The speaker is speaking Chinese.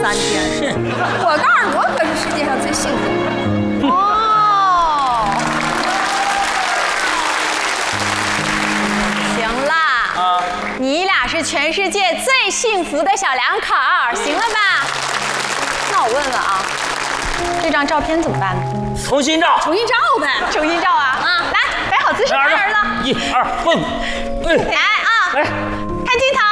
翻天。 是。 我告诉你，我可是世界上最幸福的。哦，行啦， 啊， 你俩是全世界最幸福的小两口，行了吧？那我问问啊，这张照片怎么办呢？ 重新照。 重新照呗，重新照啊！来，摆好姿势，看儿子。 1、2，蹦。 来啊， 来。 看镜头。